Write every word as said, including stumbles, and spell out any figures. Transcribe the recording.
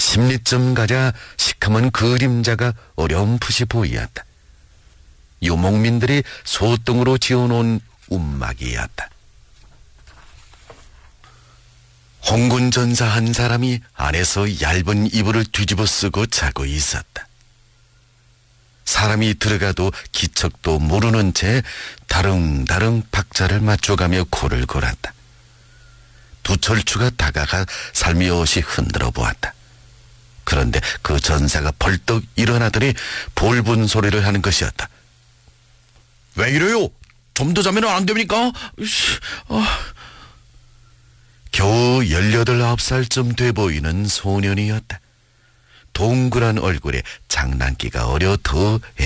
십리쯤 가자 시커먼 그림자가 어렴풋이 보이었다. 유목민들이 소등으로 지어놓은 움막이었다. 홍군 전사 한 사람이 안에서 얇은 이불을 뒤집어 쓰고 자고 있었다. 사람이 들어가도 기척도 모르는 채 다릉다릉 박자를 맞춰가며 코를 골았다. 두철추가 다가가 살며시 흔들어 보았다. 그런데 그 전사가 벌떡 일어나더니 볼분 소리를 하는 것이었다. 왜 이래요? 좀 더 자면 안 됩니까? 어. 겨우 열여덟 아홉 살쯤 돼 보이는 소년이었다. 동그란 얼굴에 장난기가 어려 더